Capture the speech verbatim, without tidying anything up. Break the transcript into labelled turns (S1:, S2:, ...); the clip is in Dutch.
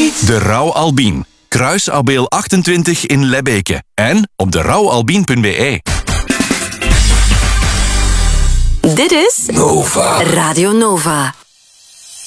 S1: niet?
S2: De Rauw Albien. Kruis Abeel achtentwintig in Lebbeke. En op de rauw albien punt b e.
S3: Dit is
S1: Nova.
S3: Radio Nova.